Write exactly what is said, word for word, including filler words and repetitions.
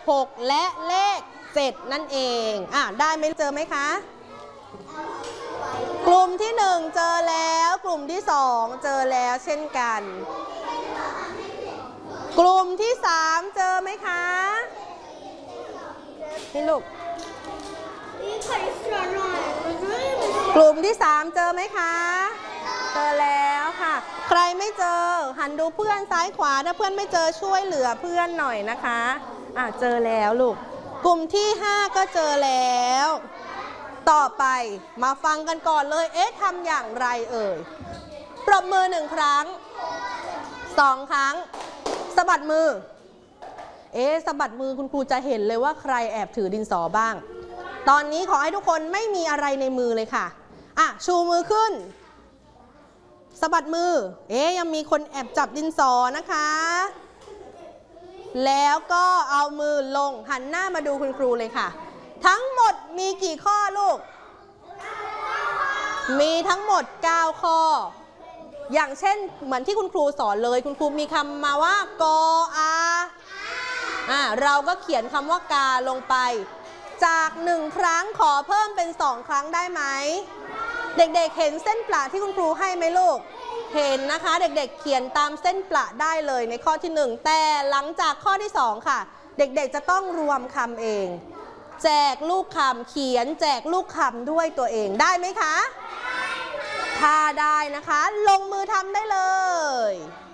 หกและเลขเจ็ดนั่นเองอ่ะได้ไหมเจอไหมคะกลุ่มที่หนึ่งเจอแล้วกลุ่มที่สองเจอแล้วเช่นกันกลุ่มที่สามเจอไหมคะนี่ลูกกลุ่มที่สามเจอไหมคะเจอแล้วค่ะใครไม่เจอหันดูเพื่อนซ้ายขวาถ้าเพื่อนไม่เจอช่วยเหลือเพื่อนหน่อยนะคะอ่ะเจอแล้วลูกกลุ่มที่ห้าก็เจอแล้วต่อไปมาฟังกันก่อนเลยเอ๊ะทำอย่างไรเอ่ยปรบมือหนึ่งครั้งสองครั้งสะบัดมือเอ๊ะสะบัดมือคุณครูจะเห็นเลยว่าใครแอบถือดินสอบ้างตอนนี้ขอให้ทุกคนไม่มีอะไรในมือเลยค่ะอ่ะชูมือขึ้นสะบัดมือเอ๊ะยังมีคนแอบจับดินสอนะคะแล้วก็เอามือลงหันหน้ามาดูคุณครูเลยค่ะทั้งหมดมีกี่ข้อลูกมีทั้งหมดเก้าข้ออย่างเช่นเหมือนที่คุณครูสอนเลยคุณครูมีคำมาว่ากออาอ่าเราก็เขียนคำว่ากาลงไปจากหนึ่งครั้งขอเพิ่มเป็นสองครั้งได้ไหมเด็กๆเห็นเส้นประที่คุณครูให้ไหมลูกเห็นนะคะเด็กๆเขียนตามเส้นประได้เลยในข้อที่หนึ่งแต่หลังจากข้อที่สองค่ะเด็กๆจะต้องรวมคำเองแจกลูกคำเขียนแจกลูกคำด้วยตัวเองได้ไหมคะถ้าได้นะคะลงมือทำได้เลย